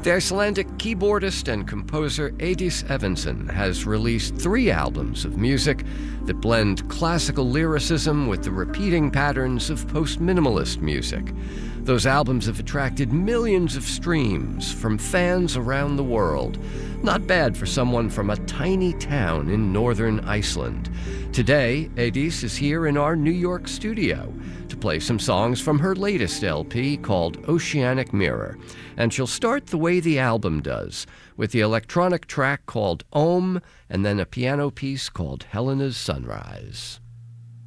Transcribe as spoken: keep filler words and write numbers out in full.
The Icelandic keyboardist and composer Eydís Evansson has released three albums of music that blend classical lyricism with the repeating patterns of post-minimalist music. Those albums have attracted millions of streams from fans around the world. Not bad for someone from a tiny town in northern Iceland. Today, Eydís is here in our New York studio to play some songs from her latest L P called Oceanic Mirror. And she'll start the way the album does, with the electronic track called Om, and then a piano piece called Helena's Sunrise.